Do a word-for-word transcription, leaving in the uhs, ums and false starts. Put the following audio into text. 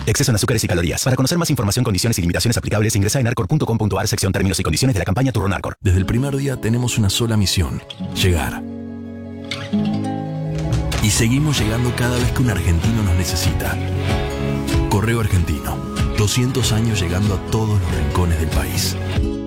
Exceso en azúcares y calorías. Para conocer más información, condiciones y limitaciones aplicables, ingresa en arcor punto com punto ar, sección términos y condiciones de la campaña Turronarcor. Desde el primer día tenemos una sola misión: llegar. Y seguimos llegando cada vez que un argentino nos necesita. Correo Argentino. doscientos años llegando a todos los rincones del país.